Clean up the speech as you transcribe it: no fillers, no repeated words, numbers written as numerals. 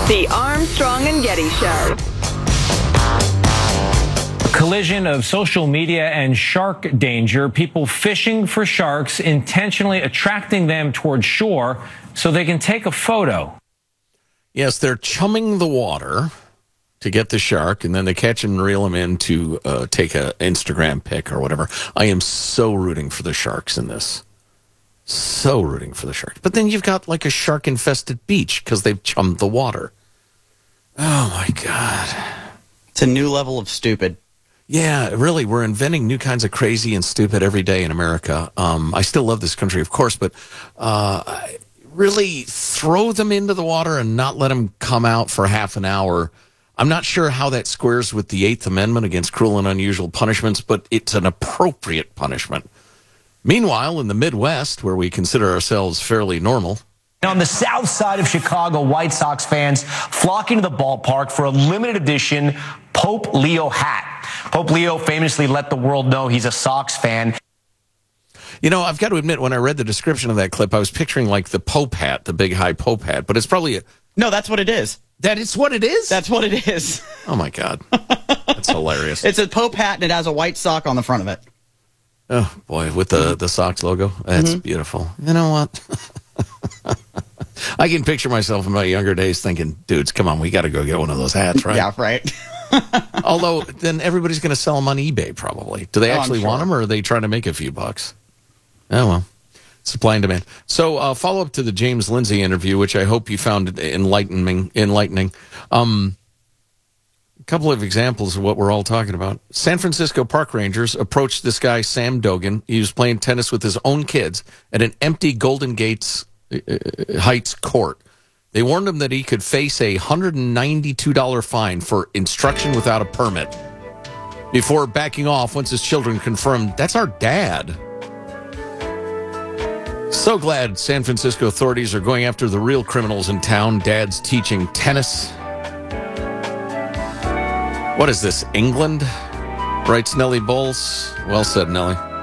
The Armstrong and Getty Show. Collision of social media and shark danger. People fishing for sharks, intentionally attracting them toward shore so they can take a photo. Yes, they're chumming the water to get the shark, and then they catch him and reel him in to take an Instagram pic or whatever. I am so rooting for the sharks in this. So rooting for the sharks. But then you've got like a shark-infested beach because they've chummed the water. Oh, my God. It's a new level of stupid. Yeah, really, we're inventing new kinds of crazy and stupid every day in America. I still love this country, of course, but really throw them into the water and not let them come out for half an hour. I'm not sure how that squares with the Eighth Amendment against cruel and unusual punishments, but it's an appropriate punishment. Meanwhile, in the Midwest, where we consider ourselves fairly normal. On the south side of Chicago, White Sox fans flocking to the ballpark for a limited edition Pope Leo hat. Pope Leo famously let the world know he's a Sox fan. You know, I've got to admit, when I read the description of that clip, I was picturing like the Pope hat, the big high Pope hat, but it's probably No, that's what it is. That is what it is? That's what it is. Oh, my God. That's hilarious. It's a Pope hat, and it has a white sock on the front of it. Oh, boy, with the Sox logo. That's beautiful. You know what? I can picture myself in my younger days thinking, dudes, come on, we got to go get one of those hats, right? Yeah, right. Although, then everybody's going to sell them on eBay, probably. Do they actually want them, or are they trying to make a few bucks? Oh, well. Supply and demand. So, follow up to the James Lindsay interview, which I hope you found enlightening. A couple of examples of what we're all talking about. San Francisco park rangers approached this guy, Sam Dogan. He was playing tennis with his own kids at an empty Golden Gates Heights court. They warned him that he could face a $192 fine for instruction without a permit before backing off once his children confirmed, that's our dad. So glad San Francisco authorities are going after the real criminals in town. Dads teaching tennis. What is this, England? Writes Nellie Bowles. Well said, Nellie.